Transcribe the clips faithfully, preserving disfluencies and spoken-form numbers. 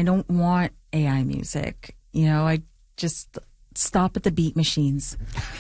don't want A I music. You know, I just stop at the beat machines.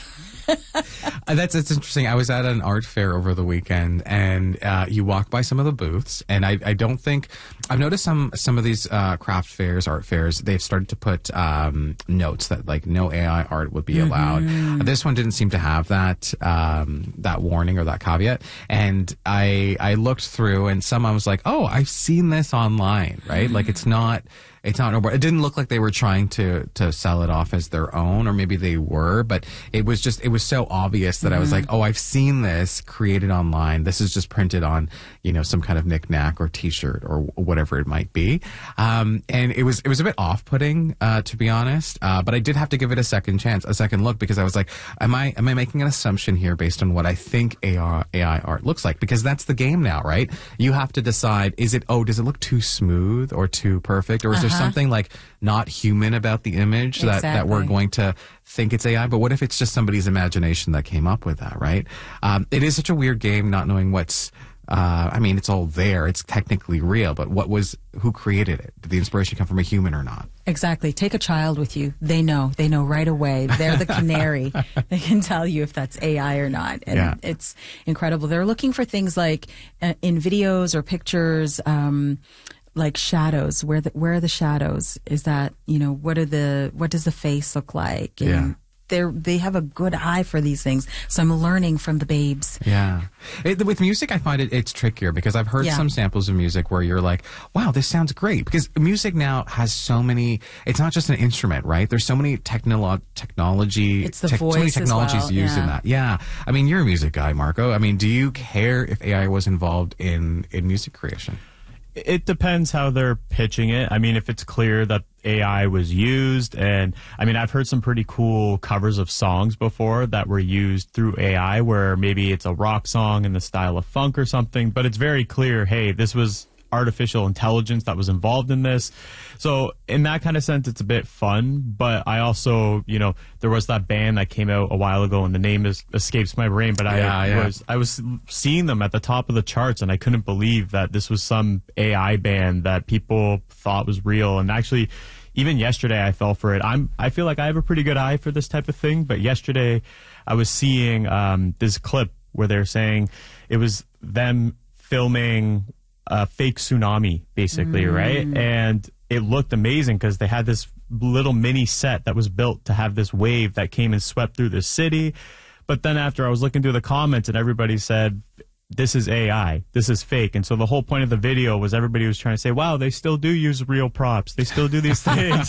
Uh, that's it's interesting. I was at an art fair over the weekend, and uh, you walk by some of the booths, and I, I don't think I've noticed some some of these uh, craft fairs, art fairs. They've started to put um, notes that like no A I art would be allowed. Mm-hmm. This one didn't seem to have that um, that warning or that caveat, and I I looked through, and some I was like, oh, I've seen this online, right? Mm-hmm. Like it's not. It's not. It didn't look like they were trying to to sell it off as their own, or maybe they were, but it was just it was so obvious that mm-hmm. I was like, oh, I've seen this created online. This is just printed on, you know, some kind of knickknack or T-shirt or whatever it might be, um, and it was it was a bit off-putting, uh, to be honest. Uh, but I did have to give it a second chance, a second look, because I was like, am I am I making an assumption here based on what I think A I A I art looks like? Because that's the game now, right? You have to decide: is it oh, does it look too smooth or too perfect, or is uh-huh. there something like not human about the image that, exactly. that we're going to think it's A I? But what if it's just somebody's imagination that came up with that, right? Um, it is such a weird game, not knowing what's, uh, I mean, it's all there. It's technically real, but what was, who created it? Did the inspiration come from a human or not? Exactly. Take a child with you. They know. They know right away. They're the canary. They can tell you if that's A I or not. And yeah. it's incredible. They're looking for things like uh, in videos or pictures, um, like shadows. Where the, where are the shadows? Is that, you know, what are the what does the face look like? And yeah. They're, they have a good eye for these things. So I'm learning from the babes. Yeah. It, with music, I find it it's trickier because I've heard yeah. some samples of music where you're like, wow, this sounds great. Because music now has so many, it's not just an instrument, right? There's so many technolo- technology, it's the te- voice so many technologies as well. used yeah. in that. Yeah. I mean, you're a music guy, Marco. I mean, do you care if A I was involved in, in music creation? It depends how they're pitching it. I mean, if it's clear that A I was used, and I mean, I've heard some pretty cool covers of songs before that were used through A I, where maybe it's a rock song in the style of funk or something, but it's very clear, hey, this was artificial intelligence that was involved in this. So in that kind of sense, it's a bit fun, but I also, you know, there was that band that came out a while ago and the name is escapes my brain, but yeah, I yeah. was I was seeing them at the top of the charts and I couldn't believe that this was some A I band that people thought was real. And actually, even yesterday I fell for it. I'm I feel like I have a pretty good eye for this type of thing, but yesterday I was seeing um, this clip where they're saying it was them filming a fake tsunami, basically, mm. right? And it looked amazing because they had this little mini set that was built to have this wave that came and swept through the city. But then after I was looking through the comments and everybody said, this is A I, this is fake. And so the whole point of the video was everybody was trying to say, wow, they still do use real props. They still do these things.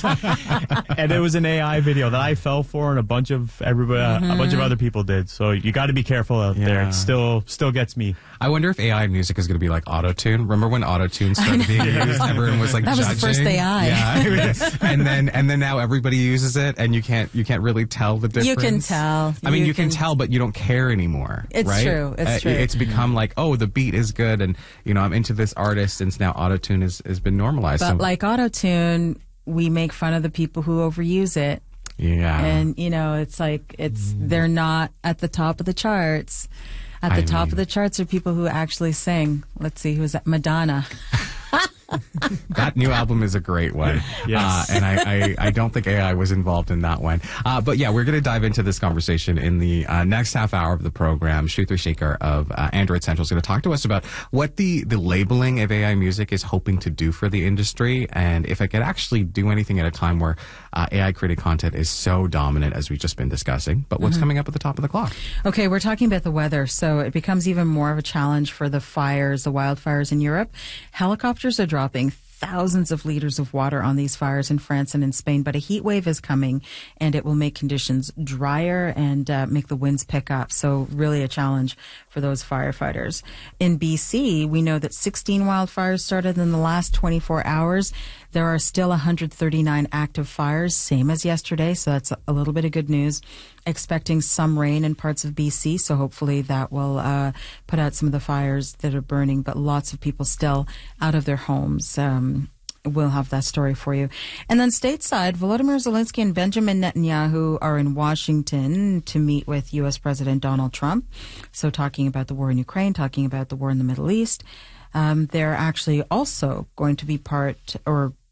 And it was an A I video that I fell for and a bunch of everybody, mm-hmm. uh, a bunch of other people did. So you got to be careful out yeah. there. It still, still gets me. I wonder if A I music is going to be like auto-tune. Remember when auto-tune started being used? Everyone was like that judging. was the first A I. Yeah. and then and then now everybody uses it, and you can't you can't really tell the difference. You can tell. I mean, you, you can, can tell, but you don't care anymore. It's right? true. It's uh, true. It's become like, oh, the beat is good, and you know, I'm into this artist, and now auto-tune has has been normalized. But so, like auto-tune, we make fun of the people who overuse it. Yeah. And you know, it's like it's mm. they're not at the top of the charts. At the I top mean, of the charts are people who actually sing. Let's see, who's that? Madonna. That new album is a great one. Yes. Uh, and I, I, I don't think A I was involved in that one. Uh, but yeah, we're going to dive into this conversation in the uh, next half hour of the program. Shuthra Shekhar of uh, Android Central is going to talk to us about what the, the labeling of A I music is hoping to do for the industry, and if it could actually do anything at a time where uh, A I-created content is so dominant as we've just been discussing. But what's mm-hmm. coming up at the top of the clock? Okay, we're talking about the weather, so it becomes even more of a challenge for the fires, the wildfires in Europe. Helicopters are dropping thousands of liters of water on these fires in France and in Spain, but a heat wave is coming and it will make conditions drier and uh, make the winds pick up. So really a challenge for those firefighters. In B C, we know that sixteen wildfires started in the last twenty-four hours. There are still one hundred thirty-nine active fires, same as yesterday, so that's a little bit of good news. Expecting some rain in parts of B C, so hopefully that will uh, put out some of the fires that are burning, but lots of people still out of their homes. Um, we'll have that story for you. And then stateside, Volodymyr Zelensky and Benjamin Netanyahu are in Washington to meet with U S President Donald Trump. So talking about the war in Ukraine, talking about the war in the Middle East. Um, they're actually also going to be part or